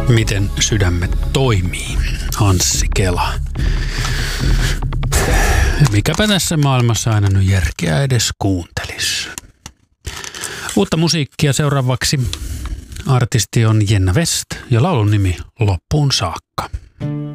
Miten sydämet toimii. Anssi Kela. Mikäpä tässä maailmassa aina nyt järkeä edes kuuntelis. Uutta musiikkia seuraavaksi. Artisti on Jenna West ja laulun nimi Loppuun saakka.